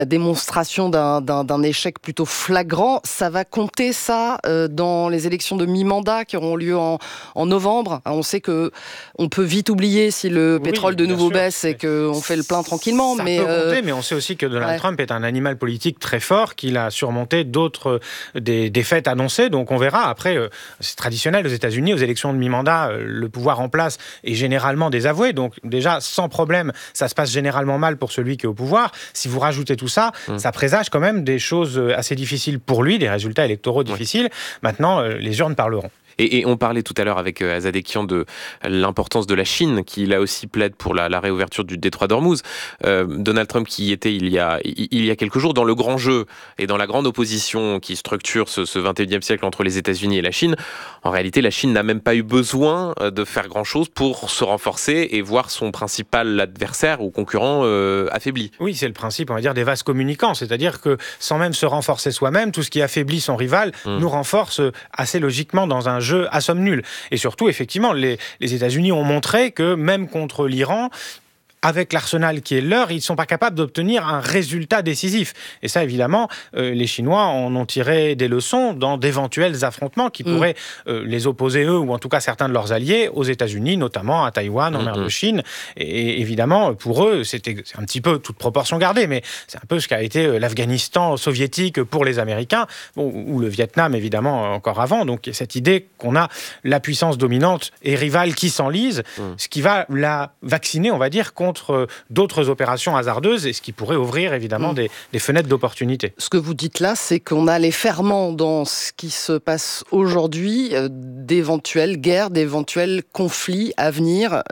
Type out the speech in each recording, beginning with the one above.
démonstration d'un échec plutôt flagrant. Ça va compter, ça, dans les élections de mi-mandat qui auront lieu en novembre. On sait qu'on peut vite oublier si le pétrole de nouveau baisse et qu'on fait le plein tranquillement. Ça peut compter, mais on sait aussi que Donald Trump est un animal politique très fort, qu'il a surmonté d'autres défaites annoncées. Donc on verra. Après, c'est traditionnel aux États-Unis, aux élections de mi-mandat, le pouvoir en place est généralement désavoué. Donc déjà, sans problème, ça se passe généralement mal pour celui qui est au pouvoir. Si vous rajoutez tout ça, ça présage quand même des choses assez difficiles pour lui, des résultats électoraux difficiles. Maintenant, les urnes parleront. Et on parlait tout à l'heure avec Azadekian de l'importance de la Chine, qui là aussi plaide pour la réouverture du détroit d'Ormuz. Donald Trump, qui y était il y a quelques jours dans le grand jeu et dans la grande opposition qui structure ce 21e siècle entre les États-Unis et la Chine, en réalité, la Chine n'a même pas eu besoin de faire grand-chose pour se renforcer et voir son principal adversaire ou concurrent affaibli. Oui, c'est le principe, on va dire, des vases communicants. C'est-à-dire que sans même se renforcer soi-même, tout ce qui affaiblit son rival nous renforce assez logiquement dans un jeu à somme nulle. Et surtout, effectivement, les États-Unis ont montré que même contre l'Iran, avec l'arsenal qui est leur, ils ne sont pas capables d'obtenir un résultat décisif. Et ça, évidemment, les Chinois en ont tiré des leçons dans d'éventuels affrontements qui pourraient les opposer, eux, ou en tout cas certains de leurs alliés, aux États-Unis, notamment à Taïwan, en mer de Chine. Et évidemment, pour eux, c'est un petit peu, toute proportion gardée, mais c'est un peu ce qu'a été l'Afghanistan soviétique pour les Américains, ou le Vietnam, évidemment, encore avant. Donc, cette idée qu'on a la puissance dominante et rivale qui s'enlise, ce qui va la vacciner, on va dire, contre d'autres opérations hasardeuses et ce qui pourrait ouvrir évidemment des fenêtres d'opportunité. Ce que vous dites là, c'est qu'on a les ferments dans ce qui se passe aujourd'hui, d'éventuelles guerres, d'éventuels conflits à venir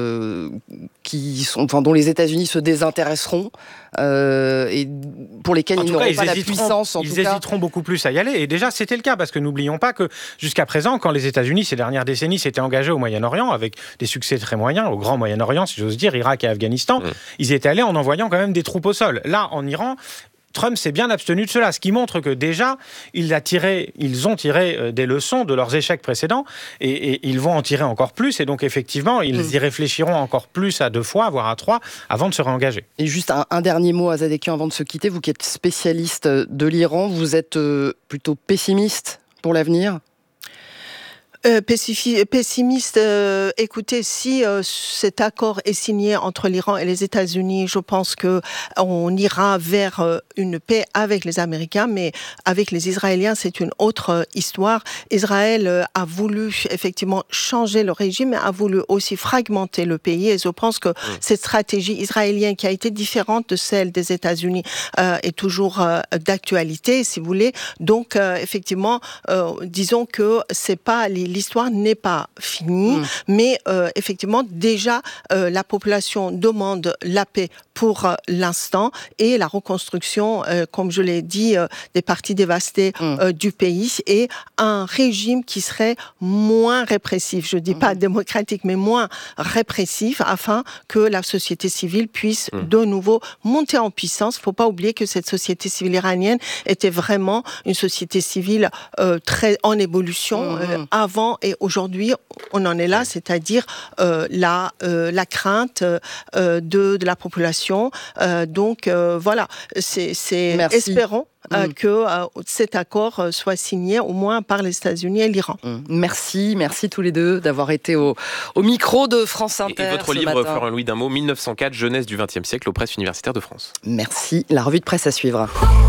dont les États-Unis se désintéresseront et pour lesquels ils n'auront pas la puissance. Ils hésiteront beaucoup plus à y aller. Et déjà, c'était le cas, parce que n'oublions pas que jusqu'à présent, quand les États-Unis, ces dernières décennies, s'étaient engagés au Moyen-Orient, avec des succès très moyens, au Grand Moyen-Orient, si j'ose dire, Irak et Afghanistan, ils y étaient allés en envoyant quand même des troupes au sol. Là, en Iran, Trump s'est bien abstenu de cela, ce qui montre que déjà, ils ont tiré des leçons de leurs échecs précédents et ils vont en tirer encore plus. Et donc, effectivement, ils y réfléchiront encore plus à 2 fois, voire à 3, avant de se réengager. Et juste un dernier mot, Azadekian, avant de se quitter. Vous qui êtes spécialiste de l'Iran, vous êtes plutôt pessimiste pour l'avenir ? Pessimiste, écoutez, si cet accord est signé entre l'Iran et les États-Unis, je pense que on ira vers une paix avec les Américains, mais avec les Israéliens, c'est une autre histoire. Israël a voulu effectivement changer le régime, mais a voulu aussi fragmenter le pays, et je pense que cette stratégie israélienne, qui a été différente de celle des États-Unis, est toujours d'actualité, si vous voulez. Donc, effectivement, disons que c'est pas l'histoire n'est pas finie, mais effectivement, déjà, la population demande la paix pour l'instant et la reconstruction, comme je l'ai dit, des parties dévastées du pays et un régime qui serait moins répressif. Je ne dis pas démocratique, mais moins répressif, afin que la société civile puisse de nouveau monter en puissance. Il ne faut pas oublier que cette société civile iranienne était vraiment une société civile très en évolution avant, et aujourd'hui on en est là, c'est-à-dire la crainte de la population. Donc voilà, espérons que cet accord soit signé au moins par les États-Unis et l'Iran. Merci tous les deux d'avoir été au micro de France Inter. Et votre livre, Florian Louis Dinmot, 1904, jeunesse du XXe siècle aux presses universitaires de France. Merci, la revue de presse à suivre.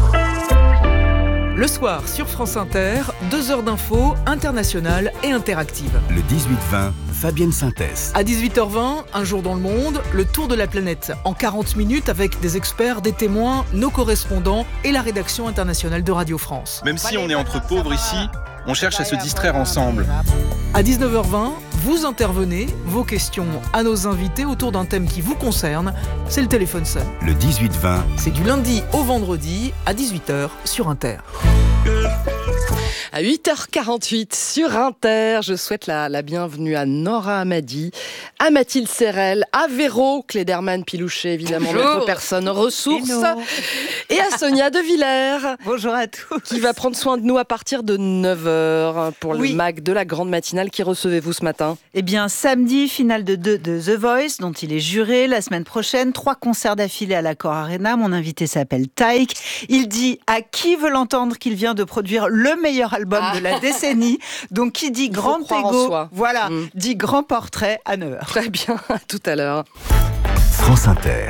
Le soir sur France Inter, 2 heures d'infos internationales et interactives. Le 18-20, Fabienne Synthèse. À 18h20, Un jour dans le monde, le tour de la planète en 40 minutes avec des experts, des témoins, nos correspondants et la rédaction internationale de Radio France. Même si on est entre pauvres ici, on cherche à se distraire ensemble. À 19h20, vous intervenez, vos questions à nos invités autour d'un thème qui vous concerne, c'est le téléphone sonne. Le 18-20. C'est du lundi au vendredi à 18h sur Inter. À 8h48 sur Inter, je souhaite la bienvenue à Nora Hamady, à Mathilde Serrel, à Véro Klederman-Pilouchet, évidemment, notre personne ressource, et à Sonia De Villers. Bonjour à tous. Qui va prendre soin de nous à partir de 9h pour le MAG de la grande matinale. Qui recevez-vous ce matin ? Eh bien, samedi, finale de The Voice, dont il est juré. La semaine prochaine, 3 concerts d'affilée à l'Accor Arena. Mon invité s'appelle Taïk. Il dit à qui veut l'entendre qu'il vient de produire le meilleur album de la décennie. Donc, qui dit grand ego, voilà, dit grand portrait à 9h. Très bien, à tout à l'heure. France Inter,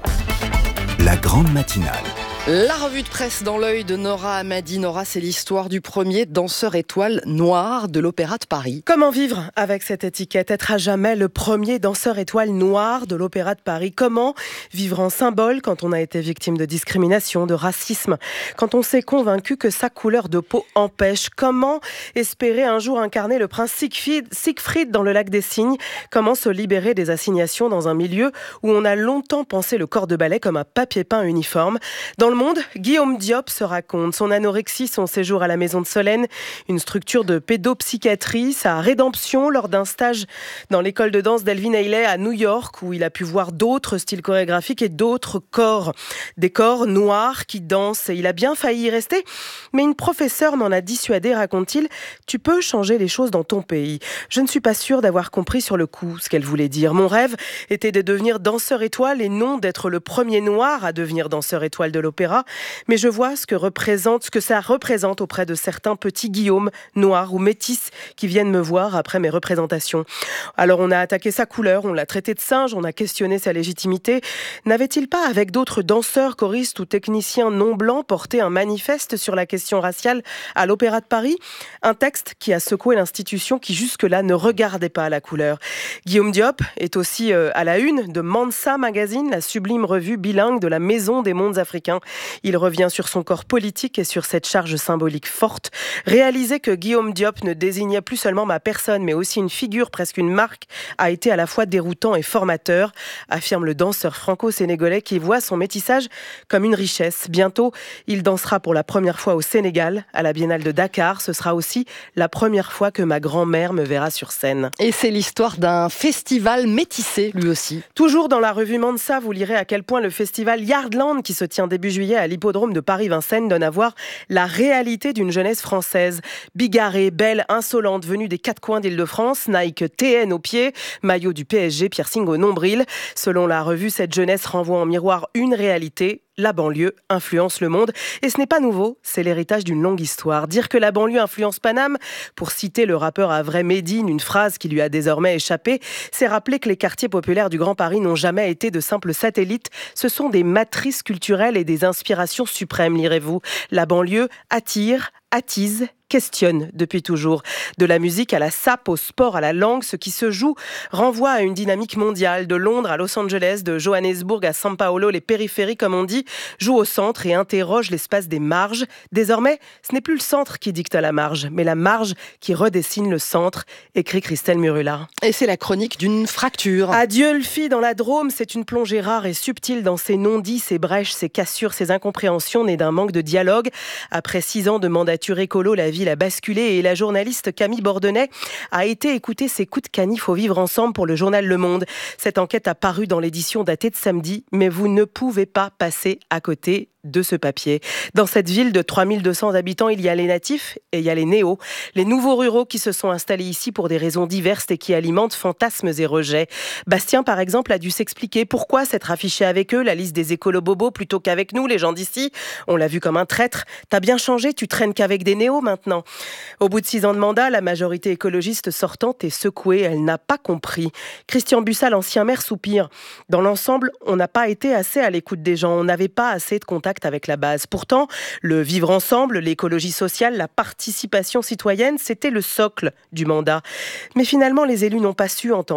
la grande matinale. La revue de presse dans l'œil de Nora Hamady. Nora, c'est l'histoire du premier danseur étoile noir de l'Opéra de Paris. Comment vivre avec cette étiquette ? Être à jamais le premier danseur étoile noir de l'Opéra de Paris. Comment vivre en symbole quand on a été victime de discrimination, de racisme, quand on s'est convaincu que sa couleur de peau empêche ? Comment espérer un jour incarner le prince Siegfried dans le Lac des Cygnes ? Comment se libérer des assignations dans un milieu où on a longtemps pensé le corps de ballet comme un papier peint uniforme ? Dans le monde, Guillaume Diop se raconte son anorexie, son séjour à la Maison de Solène, une structure de pédopsychiatrie, sa rédemption lors d'un stage dans l'école de danse d'Elvin Ailey à New York, où il a pu voir d'autres styles chorégraphiques et d'autres corps. Des corps noirs qui dansent, et il a bien failli y rester, mais une professeure m'en a dissuadé, raconte-t-il. Tu peux changer les choses dans ton pays. Je ne suis pas sûre d'avoir compris sur le coup ce qu'elle voulait dire. Mon rêve était de devenir danseur étoile et non d'être le premier noir à devenir danseur étoile de l'opéra. Mais je vois ce que ça représente auprès de certains petits Guillaume noirs ou métis qui viennent me voir après mes représentations. Alors on a attaqué sa couleur, on l'a traité de singe, on a questionné sa légitimité. N'avait-il pas, avec d'autres danseurs, choristes ou techniciens non blancs, porté un manifeste sur la question raciale à l'Opéra de Paris ? Un texte qui a secoué l'institution qui jusque-là ne regardait pas la couleur. Guillaume Diop est aussi à la une de Mansa Magazine, la sublime revue bilingue de la Maison des mondes africains. Il revient sur son corps politique et sur cette charge symbolique forte. Réaliser que Guillaume Diop ne désignait plus seulement ma personne, mais aussi une figure, presque une marque, a été à la fois déroutant et formateur, affirme le danseur franco-sénégalais qui voit son métissage comme une richesse. Bientôt, il dansera pour la première fois au Sénégal, à la Biennale de Dakar. Ce sera aussi la première fois que ma grand-mère me verra sur scène. Et c'est l'histoire d'un festival métissé, lui aussi. Toujours dans la revue Mansa, vous lirez à quel point le festival Yardland, qui se tient début juillet à l'hippodrome de Paris-Vincennes, donne à voir la réalité d'une jeunesse française. Bigarrée, belle, insolente, venue des 4 coins d'Île-de-France, Nike TN au pied, maillot du PSG, piercing au nombril. Selon la revue, cette jeunesse renvoie en miroir une réalité. La banlieue influence le monde. Et ce n'est pas nouveau, c'est l'héritage d'une longue histoire. Dire que la banlieue influence Paname, pour citer le rappeur Avray Médine, une phrase qui lui a désormais échappé, c'est rappeler que les quartiers populaires du Grand Paris n'ont jamais été de simples satellites. Ce sont des matrices culturelles et des inspirations suprêmes, lirez-vous. La banlieue attire, attise, questionne depuis toujours. De la musique à la sape, au sport, à la langue, ce qui se joue renvoie à une dynamique mondiale. De Londres à Los Angeles, de Johannesburg à São Paulo, les périphéries, comme on dit, jouent au centre et interrogent l'espace des marges. Désormais, ce n'est plus le centre qui dicte la marge, mais la marge qui redessine le centre, écrit Christelle Murula. Et c'est la chronique d'une fracture. Adieu le fille dans la Drôme, c'est une plongée rare et subtile dans ses non-dits, ses brèches, ses cassures, ses incompréhensions nées d'un manque de dialogue. Après 6 ans de mandature écolo, la ville a basculé et la journaliste Camille Bordenay a été écouter ses coups de canif au Vivre Ensemble pour le journal Le Monde. Cette enquête a paru dans l'édition datée de samedi, mais vous ne pouvez pas passer à côté de ce papier. Dans cette ville de 3200 habitants, il y a les natifs et il y a les néos, les nouveaux ruraux qui se sont installés ici pour des raisons diverses et qui alimentent fantasmes et rejets. Bastien, par exemple, a dû s'expliquer pourquoi s'être affiché avec eux, la liste des écolos-bobos, plutôt qu'avec nous, les gens d'ici. On l'a vu comme un traître. T'as bien changé, tu traînes qu'avec des néos maintenant. Au bout de 6 ans de mandat, la majorité écologiste sortante est secouée. Elle n'a pas compris. Christian Bussat, l'ancien maire, soupire. Dans l'ensemble, on n'a pas été assez à l'écoute des gens. On n'avait pas assez de contact avec la base. Pourtant, le vivre ensemble, l'écologie sociale, la participation citoyenne, c'était le socle du mandat. Mais finalement, les élus n'ont pas su entendre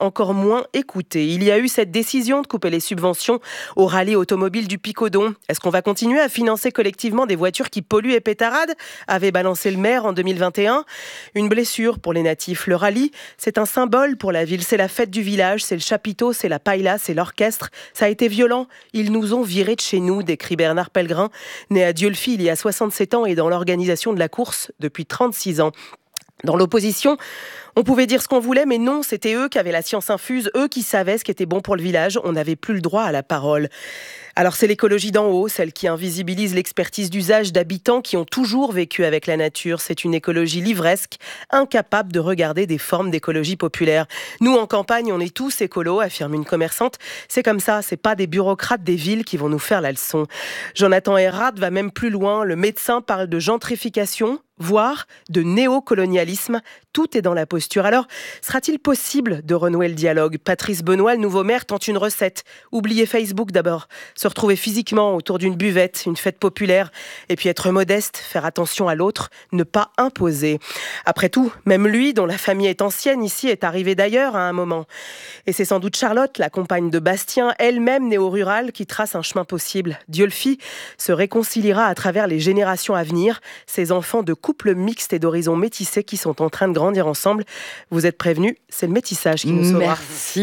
encore moins écoutés. Il y a eu cette décision de couper les subventions au rallye automobile du Picodon. Est-ce qu'on va continuer à financer collectivement des voitures qui polluent et pétaradent ? Avait balancé le maire en 2021. Une blessure pour les natifs. Le rallye, c'est un symbole pour la ville. C'est la fête du village, c'est le chapiteau, c'est la paella, c'est l'orchestre. Ça a été violent. Ils nous ont virés de chez nous, décrit Bernard Pellegrin, né à Dieulefit il y a 67 ans et dans l'organisation de la course depuis 36 ans. Dans l'opposition, on pouvait dire ce qu'on voulait, mais non, c'était eux qui avaient la science infuse, eux qui savaient ce qui était bon pour le village. On n'avait plus le droit à la parole. Alors c'est l'écologie d'en haut, celle qui invisibilise l'expertise d'usage d'habitants qui ont toujours vécu avec la nature. C'est une écologie livresque, incapable de regarder des formes d'écologie populaire. Nous, en campagne, on est tous écolos, affirme une commerçante. C'est comme ça, c'est pas des bureaucrates des villes qui vont nous faire la leçon. Jonathan Erhardt va même plus loin. Le médecin parle de gentrification, voire de néocolonialisme. Tout est dans la posture. Alors, sera-t-il possible de renouer le dialogue ? Patrice Benoît, le nouveau maire, tente une recette. Oubliez Facebook d'abord. Se retrouver physiquement autour d'une buvette, une fête populaire. Et puis être modeste, faire attention à l'autre, ne pas imposer. Après tout, même lui, dont la famille est ancienne ici, est arrivé d'ailleurs à un moment. Et c'est sans doute Charlotte, la compagne de Bastien, elle-même néo-rurale, qui trace un chemin possible. Dieulefit se réconciliera à travers les générations à venir. Ces enfants de couples mixtes et d'horizons métissés qui sont en train de grandir ensemble. Vous êtes prévenus, c'est le métissage qui nous sauvera.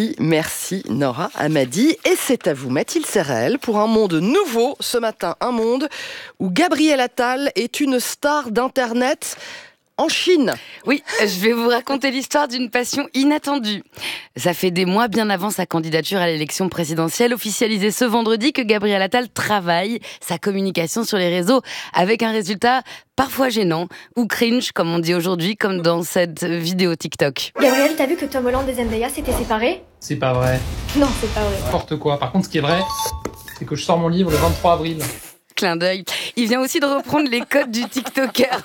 Merci Nora Amadi. Et c'est à vous Mathilde Serrel pour un monde nouveau. Ce matin, un monde où Gabriel Attal est une star d'Internet en Chine. Oui, je vais vous raconter l'histoire d'une passion inattendue. Ça fait des mois, bien avant sa candidature à l'élection présidentielle, officialisée ce vendredi, que Gabriel Attal travaille sa communication sur les réseaux avec un résultat parfois gênant ou cringe, comme on dit aujourd'hui, comme dans cette vidéo TikTok. Gabriel, t'as vu que Tom Holland et Zendaya s'étaient séparés ? C'est pas vrai. Non, c'est pas vrai. N'importe quoi. Par contre, ce qui est vrai, c'est que je sors mon livre le 23 avril. Clin d'œil. Il vient aussi de reprendre les codes du TikToker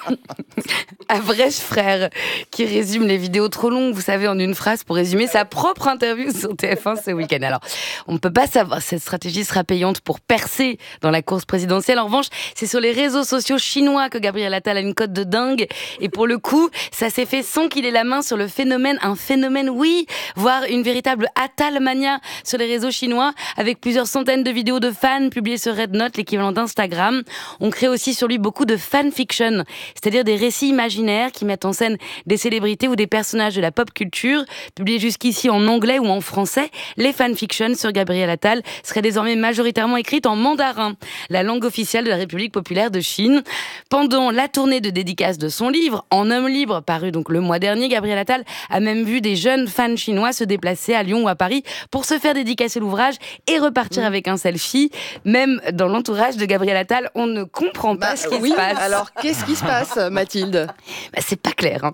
Avrèche Frère, qui résume les vidéos trop longues, vous savez, en une phrase pour résumer sa propre interview sur TF1 ce week-end. Alors, on ne peut pas savoir si cette stratégie sera payante pour percer dans la course présidentielle. En revanche, c'est sur les réseaux sociaux chinois que Gabriel Attal a une cote de dingue. Et pour le coup, ça s'est fait sans qu'il ait la main sur le phénomène. Un phénomène, oui, voire une véritable Attalmania sur les réseaux chinois, avec plusieurs centaines de vidéos de fans publiées sur Red Note, l'équivalent d'Instagram. On crée aussi sur lui beaucoup de fanfiction, c'est-à-dire des récits imaginaires qui mettent en scène des célébrités ou des personnages de la pop culture, publiés jusqu'ici en anglais ou en français. Les fanfictions sur Gabriel Attal seraient désormais majoritairement écrites en mandarin, la langue officielle de la République populaire de Chine. Pendant la tournée de dédicace de son livre, En homme libre, paru donc le mois dernier, Gabriel Attal a même vu des jeunes fans chinois se déplacer à Lyon ou à Paris pour se faire dédicacer l'ouvrage et repartir avec un selfie. Même dans l'entourage de Gabriel Attal, on ne comprend pas ce qui se passe. Alors, qu'est-ce qui se passe, Mathilde ? C'est pas clair.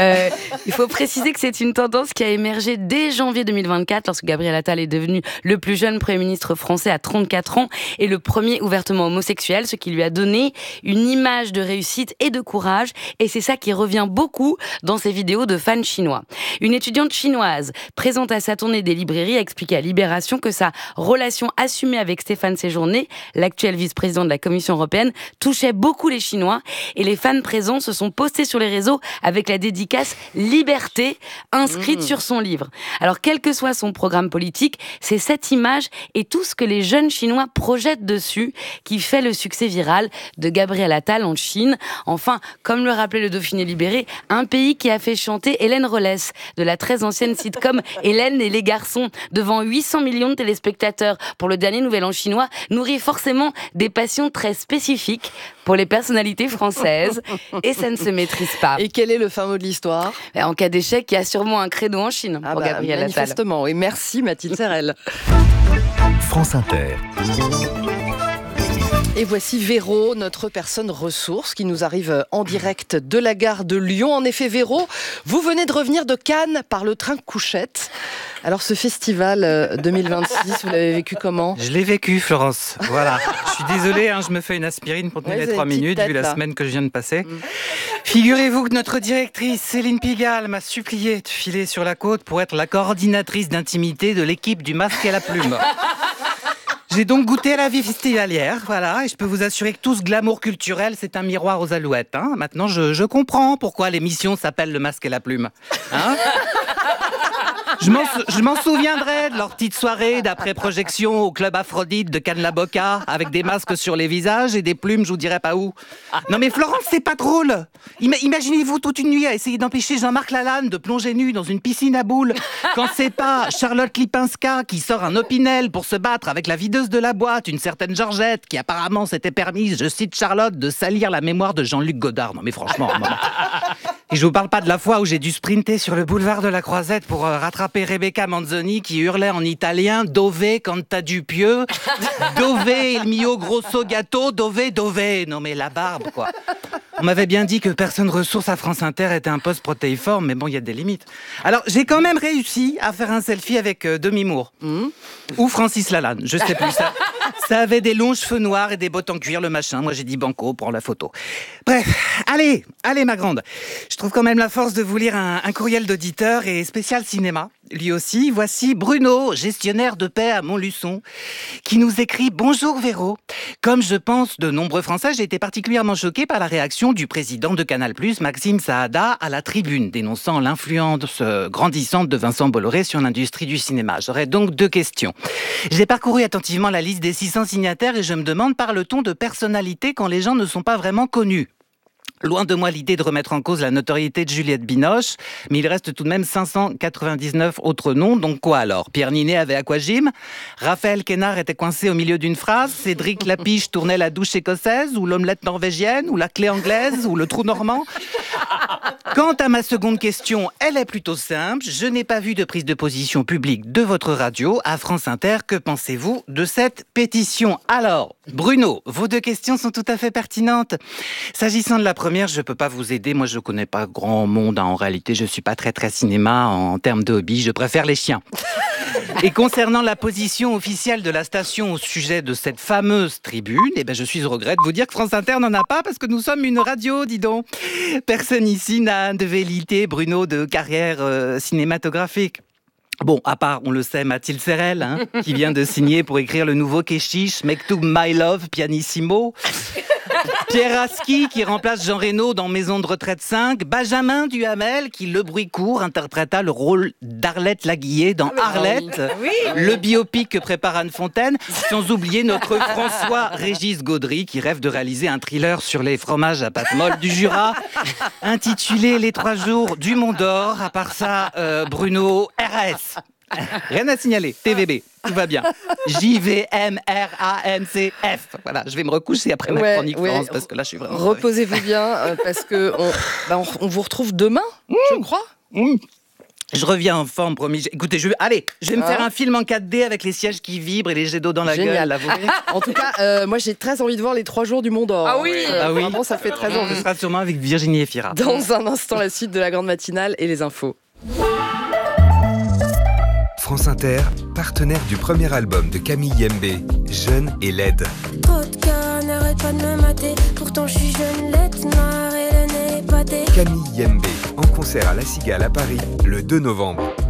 Il faut préciser que c'est une tendance qui a émergé dès janvier 2024, lorsque Gabriel Attal est devenu le plus jeune Premier ministre français à 34 ans et le premier ouvertement homosexuel, ce qui lui a donné une image de réussite et de courage. Et c'est ça qui revient beaucoup dans ses vidéos de fans chinois. Une étudiante chinoise présente à sa tournée des librairies a expliqué à Libération que sa relation assumée avec Stéphane Séjourné, l'actuel vice-président de la Commission européenne, touchait beaucoup les Chinois et les fans présents se sont postés sur les réseaux avec la dédicace Liberté inscrite sur son livre. Alors, quel que soit son programme politique, c'est cette image et tout ce que les jeunes Chinois projettent dessus qui fait le succès viral de Gabriel Attal en Chine. Enfin, comme le rappelait le Dauphiné libéré, un pays qui a fait chanter Hélène Rollès de la très ancienne sitcom Hélène et les garçons devant 800 millions de téléspectateurs pour le dernier Nouvel An chinois nourrit forcément des passions très spécifiques pour les personnalités françaises et ça ne se maîtrise pas. Et quel est le fin mot de l'histoire ? En cas d'échec, il y a sûrement un credo en Chine pour Gabriel Attal. Manifestement, et merci Mathilde Serrel. France Inter. Et voici Véro, notre personne ressource qui nous arrive en direct de la gare de Lyon. En effet, Véro, vous venez de revenir de Cannes par le train couchette. Alors ce festival 2026, vous l'avez vécu comment ? Je l'ai vécu, Florence. Voilà. Je suis désolé, je me fais une aspirine pour tenir les 3 minutes, vu la semaine que je viens de passer. Figurez-vous que notre directrice, Céline Pigalle, m'a supplié de filer sur la côte pour être la coordinatrice d'intimité de l'équipe du Masque et la Plume. J'ai donc goûté à la vie festivalière, voilà, et je peux vous assurer que tout ce glamour culturel, c'est un miroir aux alouettes. Maintenant, je comprends pourquoi l'émission s'appelle Le Masque et la Plume. Je m'en souviendrai de leur petite soirée d'après-projection au club Aphrodite de Cannes-la-Boca, avec des masques sur les visages et des plumes, je vous dirais pas où. Non mais Florence, c'est pas drôle. Imaginez-vous toute une nuit à essayer d'empêcher Jean-Marc Lalanne de plonger nu dans une piscine à boules, quand c'est pas Charlotte Lipinska qui sort un Opinel pour se battre avec la videuse de la boîte, une certaine Georgette, qui apparemment s'était permise, je cite Charlotte, de salir la mémoire de Jean-Luc Godard. Non mais franchement, un moment. Et je vous parle pas de la fois où j'ai dû sprinter sur le boulevard de la Croisette pour rattraper Rebecca Manzoni qui hurlait en italien « Dove canta du pieux »,« Dove il mio grosso gâteau »,« Dove, dove ». Non mais la barbe, quoi. On m'avait bien dit que personne ressource à France Inter était un poste protéiforme, mais bon, il y a des limites. Alors, j'ai quand même réussi à faire un selfie avec Demi Moore. Ou Francis Lalanne, je sais plus ça. Ça avait des longs cheveux noirs et des bottes en cuir, le machin. Moi, j'ai dit banco, prends la photo. Bref, allez, ma grande. Je trouve quand même la force de vous lire un courriel d'auditeur et spécial cinéma. Lui aussi, voici Bruno, gestionnaire de paix à Montluçon, qui nous écrit « Bonjour Véro. Comme je pense de nombreux Français, j'ai été particulièrement choqué par la réaction du président de Canal+, Maxime Saada, à la tribune, dénonçant l'influence grandissante de Vincent Bolloré sur l'industrie du cinéma. J'aurais donc 2 questions. J'ai parcouru attentivement la liste des 600 signataires et je me demande, parle-t-on de personnalité quand les gens ne sont pas vraiment connus ? Loin de moi l'idée de remettre en cause la notoriété de Juliette Binoche, mais il reste tout de même 599 autres noms, donc quoi alors ? Pierre Ninet avait Aquagym, Raphaël Quénard était coincé au milieu d'une phrase, Cédric Lapiche tournait la douche écossaise, ou l'omelette norvégienne, ou la clé anglaise, ou le trou normand. Quant à ma seconde question, elle est plutôt simple. Je n'ai pas vu de prise de position publique de votre radio à France Inter. Que pensez-vous de cette pétition ? Alors, Bruno, vos 2 questions sont tout à fait pertinentes. S'agissant de la première, je ne peux pas vous aider. Moi, je ne connais pas grand monde. En réalité, je ne suis pas très cinéma en termes de hobby. Je préfère les chiens. Et concernant la position officielle de la station au sujet de cette fameuse tribune, je suis au regret de vous dire que France Inter n'en a pas parce que nous sommes une radio, dis donc. Personne ici n'a de velléité, Bruno, de carrière cinématographique. Bon, à part, on le sait, Mathilde Serrel, qui vient de signer pour écrire le nouveau Keshish, Mektoub My Love, pianissimo. Pierre Aski, qui remplace Jean Reno dans Maison de retraite 5. Benjamin Duhamel, qui, le bruit court, interpréta le rôle d'Arlette Laguillet dans Arlette. Oui. Le biopic que prépare Anne Fontaine. Sans oublier notre François-Régis Gaudry, qui rêve de réaliser un thriller sur les fromages à pâte molle du Jura, intitulé Les 3 jours du Mont d'Or. À part ça, Bruno, RS. Rien à signaler, TVB, tout va bien. JVMRANCF. Voilà, je vais me recoucher après ma chronique, Florence, parce que là, je suis vraiment... Reposez-vous bien, parce que on vous retrouve demain, je crois. Je reviens en forme, promis. Écoutez, je vais me faire un film en 4D avec les sièges qui vibrent et les jets d'eau dans la gueule. Là, en tout cas, moi, j'ai très envie de voir les 3 jours du Mont d'Or. Ah oui, vraiment, ça fait très envie. Ce sera sûrement avec Virginie Efira. Dans un instant, la suite de la grande matinale et les infos. France Inter, partenaire du premier album de Camille Yembe, Jeune et laide. Trop de cœur, n'arrête pas de me mater. Pourtant je suis jeune, laide, noire et le nez épaté. Camille Yembe, en concert à La Cigale à Paris, le 2 novembre.